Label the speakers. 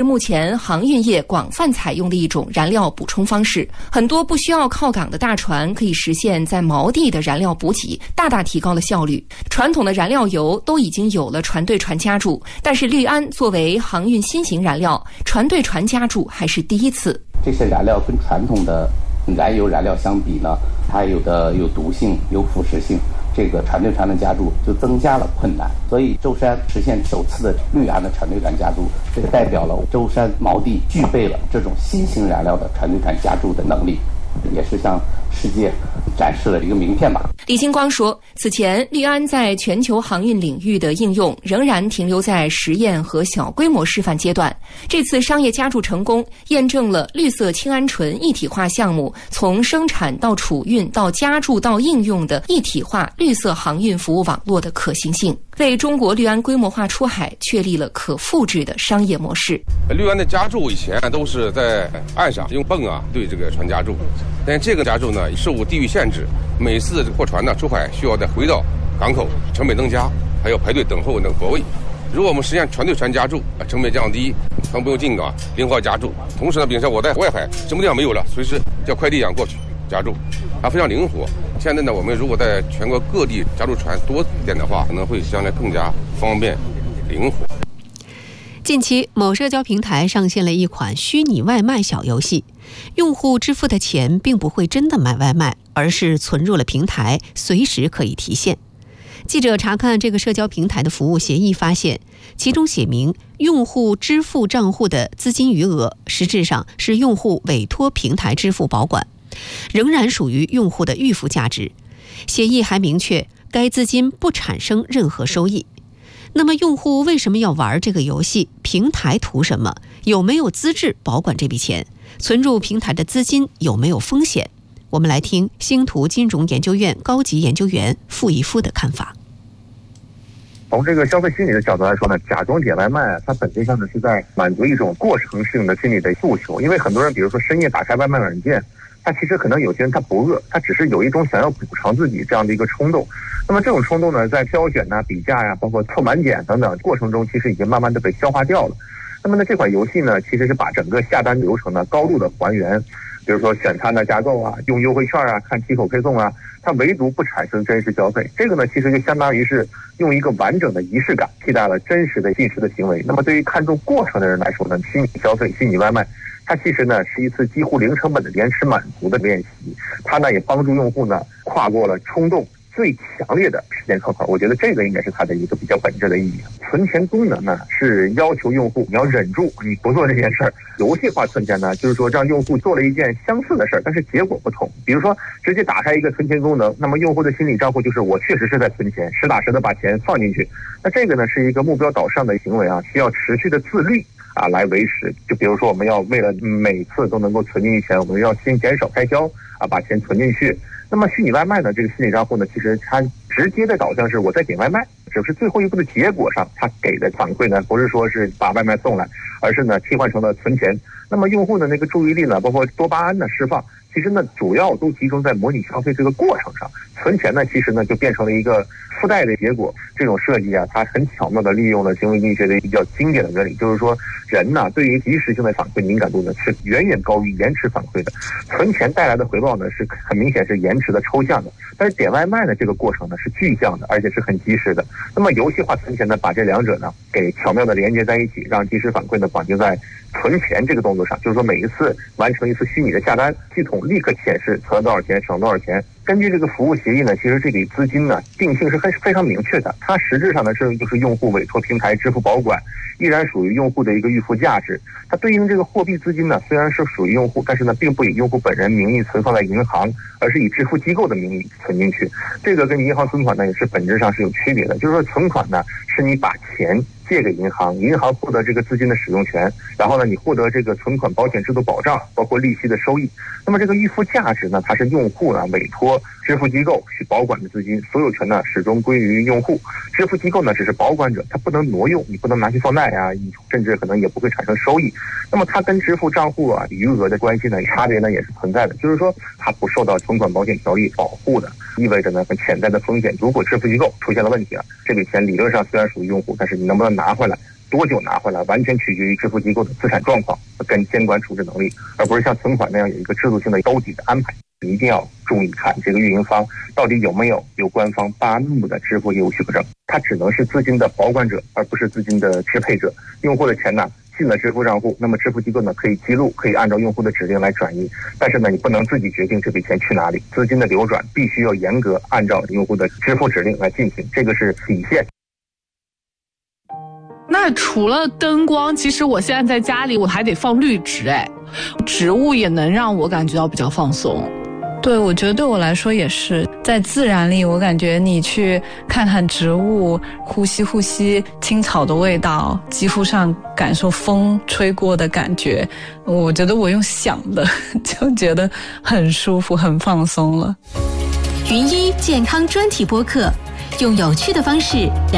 Speaker 1: 目前航运业广泛采用的一种燃料补充方式。很多不需要靠港的大船可以实现在锚地的燃料补给，大大提高了效率。传统的燃料油都已经有了船对船加注，但是氯胺作为航运新型燃料，船对船加注还是第一次。
Speaker 2: 这些燃料跟传统的燃油燃料相比呢，它有毒性、有腐蚀性，这个船对船的加注就增加了困难。所以舟山实现首次的氯胺的船对船加注，这个代表了舟山锚地具备了这种新型燃料的船对船加注的能力，也是向世界展示了一个名片吧。
Speaker 1: 李金光说，此前氯胺在全球航运领域的应用仍然停留在实验和小规模示范阶段。这次商业加注成功，验证了绿色氢胺醇一体化项目从生产到储运到加注到应用的一体化绿色航运服务网络的可行性，为中国氯胺规模化出海确立了可复制的商业模式。
Speaker 3: 氯胺的加注以前都是在岸上用泵对这个船加注，但这个加注呢受地域限制，每次货船呢出海需要再回到港口，成本增加，还要排队等候等泊位。如果我们实现船对船加注，成本降低，船不用进港，灵活加注。同时呢，比如说我在外海什么地方没有了，随时叫快递一样过去加注，非常灵活。现在呢，我们如果在全国各地加注船多点的话，可能会将来更加方便灵活。
Speaker 4: 近期，某社交平台上线了一款虚拟外卖小游戏，用户支付的钱并不会真的买外卖，而是存入了平台，随时可以提现。记者查看这个社交平台的服务协议，发现其中写明用户支付账户的资金余额实质上是用户委托平台支付保管，仍然属于用户的预付价值。协议还明确该资金不产生任何收益。那么用户为什么要玩这个游戏？平台图什么？有没有资质保管这笔钱？存入平台的资金有没有风险？我们来听星图金融研究院高级研究员傅一夫的看法。
Speaker 5: 从这个消费心理的角度来说呢，假装点外卖它本质上呢是在满足一种过程性的心理的诉求。因为很多人比如说深夜打开外卖软件，他其实可能有些人他不饿，他只是有一种想要补偿自己这样的一个冲动。那么这种冲动呢，在挑选比价包括凑满减等等过程中，其实已经慢慢的被消化掉了。那么呢，这款游戏呢，其实是把整个下单流程呢高度的还原，比如说选餐加购用优惠券看七口配送它唯独不产生真实消费。这个呢，其实就相当于是用一个完整的仪式感替代了真实的即时的行为。那么对于看重过程的人来说呢，虚拟消费、虚拟外卖，它其实呢是一次几乎零成本的延迟满足的练习。它呢也帮助用户呢跨过了冲动最强烈的时间刻口。我觉得这个应该是它的一个比较本质的意义。存钱功能呢是要求用户你要忍住，你不做这件事儿。游戏化存钱呢，就是说让用户做了一件相似的事儿，但是结果不同。比如说直接打开一个存钱功能，那么用户的心理账户就是我确实是在存钱，实打实的把钱放进去。那这个呢是一个目标导向的行为需要持续的自律来维持。就比如说我们要为了每次都能够存进去钱，我们要先减少开销把钱存进去。那么虚拟外卖呢，这个心理账户呢，其实它直接的导向是我在点外卖，只是最后一步的结果上，它给的反馈呢，不是说是把外卖送来，而是呢替换成了存钱。那么用户的那个注意力呢，包括多巴胺的释放，其实呢主要都集中在模拟消费这个过程上。存钱呢，其实呢就变成了一个附带的结果。这种设计它很巧妙的利用了行为经济学的一个比较经典的原理，就是说人呢对于及时性的反馈敏感度呢是远远高于延迟反馈的。存钱带来的回报呢是很明显是延迟的、抽象的，但是点外卖的这个过程呢是具象的，而且是很及时的。那么游戏化存钱呢，把这两者呢给巧妙的连接在一起，让及时反馈呢绑定在存钱这个动作上。就是说每一次完成一次虚拟的下单，系统立刻显示存了多少钱，省多少钱。根据这个服务协议呢，其实这笔资金呢定性是非常明确的，它实质上呢就是用户委托平台支付保管，依然属于用户的一个预付价值。它对应这个货币资金呢，虽然是属于用户，但是呢并不以用户本人名义存放在银行，而是以支付机构的名义存进去。这个跟银行存款呢也是本质上是有区别的。就是说存款呢是你把钱借给银行，银行获得这个资金的使用权，然后呢你获得这个存款保险制度保障，包括利息的收益。那么这个预付价值呢，它是用户呢委托支付机构去保管的资金，所有权呢始终归于用户。支付机构呢只是保管者，它不能挪用，你不能拿去放贷甚至可能也不会产生收益。那么它跟支付账户余额的关系呢差别呢也是存在的，就是说它不受到存款保险条例保护的，意味着呢很潜在的风险。如果支付机构出现了问题这笔钱理论上虽然属于用户，但是你能不能拿回来， 多久拿回来，完全取决于支付机构的资产状况跟监管处置能力，而不是像存款那样有一个制度性的兜底的安排。你一定要注意看这个运营方到底有没有由官方发布的支付业务许可证，它只能是资金的保管者，而不是资金的支配者。用户的钱呢进了支付账户，那么支付机构呢可以记录，可以按照用户的指令来转移，但是呢你不能自己决定这笔钱去哪里，资金的流转必须要严格按照用户的支付指令来进行，这个是底线。
Speaker 6: 那除了灯光，其实我现在在家里我还得放绿植，植物也能让我感觉到比较放松。
Speaker 7: 对，我觉得对我来说也是，在自然里，我感觉你去看看植物，呼吸青草的味道，肌肤上感受风吹过的感觉，我觉得我用想的就觉得很舒服，很放松了。
Speaker 8: 云一健康专题播客，用有趣的方式了